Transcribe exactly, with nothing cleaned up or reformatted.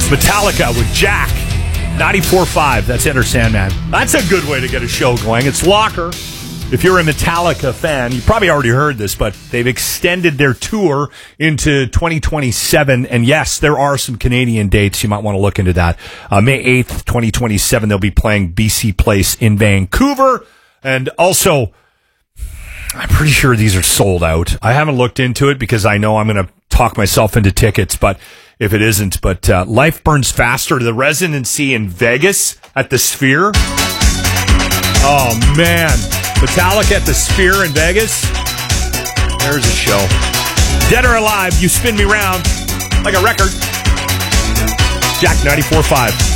Metallica with Jack. ninety-four point five. That's Enter Sandman. That's a good way to get a show going. It's Locker. If you're a Metallica fan, you probably already heard this, but they've extended their tour into twenty twenty-seven. And yes, there are some Canadian dates. You might want to look into that. Uh, May eighth, twenty twenty-seven, they'll be playing B C Place in Vancouver. And also, I'm pretty sure these are sold out. I haven't looked into it because I know I'm going to talk myself into tickets, but if it isn't. But uh, Life Burns Faster, the residency in Vegas at the Sphere. Oh, man. Metallica at the Sphere in Vegas. There's a show. Dead or Alive, You Spin Me Round like a record. Jack ninety-four point five.